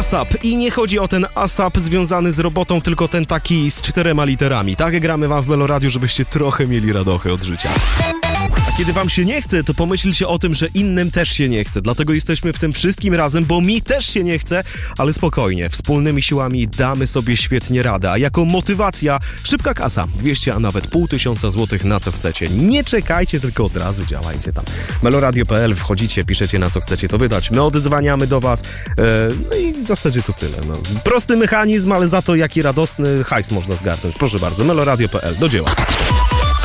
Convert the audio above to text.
ASAP. I nie chodzi o ten ASAP związany z robotą, tylko ten taki z 4 literami. Tak gramy wam w Meloradiu, żebyście trochę mieli radochy od życia. A kiedy wam się nie chce, to pomyślcie o tym, że innym też się nie chce. Dlatego jesteśmy w tym wszystkim razem, bo mi też się nie chce, ale spokojnie. Wspólnymi siłami damy sobie świetnie radę. A jako motywacja szybka kasa. 200, a nawet 500 złotych na co chcecie. Nie czekajcie, tylko od razu działajcie tam. Meloradio.pl, wchodzicie, piszecie na co chcecie to wydać. My odzwaniamy do was. No i w zasadzie to tyle. No. Prosty mechanizm, ale za to jaki radosny hajs można zgarnąć. Proszę bardzo, meloradio.pl, do dzieła.